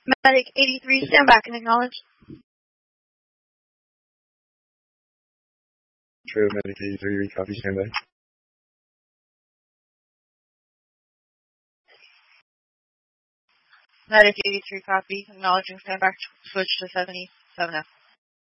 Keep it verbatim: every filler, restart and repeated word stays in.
Medic eighty-three, stand back and acknowledge. True, Medic eighty-three, copy, stand by. Medic eighty-three, copy, acknowledging stand back, switch to seventy-seven F.